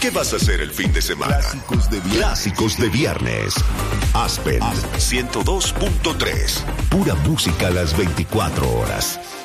¿Qué vas a hacer el fin de semana? Clásicos de viernes. Aspen 102.3. Pura música a las 24 horas.